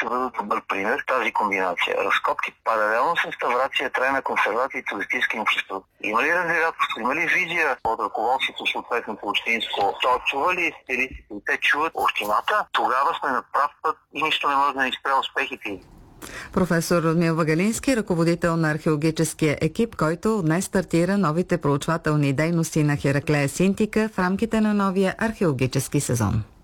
ще бъдат добър пример тази комбинация. Разкопки паралелно с реставрация, трайна консервация и туристически общество. Има ли разбирателство, има ли визия от ръководството, съответното общинско? То чува ли стилистите? Те чуват общината, тогава сме на прав път и нищо не може да ни спре успехите. Професор Радмил Вагалински, ръководител на археологическия екип, който днес стартира новите проучвателни дейности на Хераклея Синтика в рамките на новия археологически сезон.